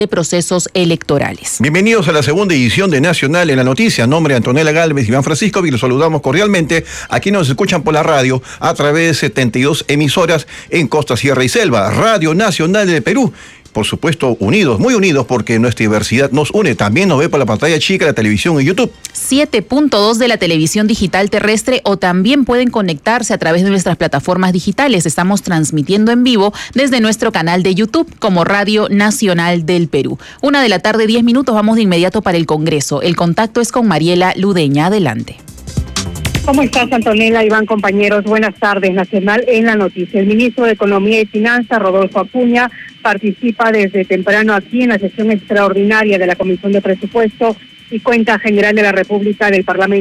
de procesos electorales. Bienvenidos a la segunda edición de Nacional en la Noticia. En nombre de Antonella Gálvez y Iván Francisco, y los saludamos cordialmente a quienes nos escuchan por la radio a través de 72 emisoras en Costa, Sierra y Selva. Radio Nacional del Perú. Por supuesto, unidos, muy unidos, porque nuestra diversidad nos une. También nos ve por la pantalla chica, la televisión y YouTube. 7.2 de la televisión digital terrestre, o también pueden conectarse a través de nuestras plataformas digitales. Estamos transmitiendo en vivo desde nuestro canal de YouTube como Radio Nacional del Perú. 1:10 p.m, vamos de inmediato para el Congreso. El contacto es con Mariela Ludeña. Adelante. ¿Cómo estás, Antonella, Iván, compañeros? Buenas tardes. Nacional en la Noticia. El ministro de Economía y Finanzas, Rodolfo Acuña, participa desde temprano aquí en la sesión extraordinaria de la Comisión de Presupuesto y Cuenta General de la República del Parlamento.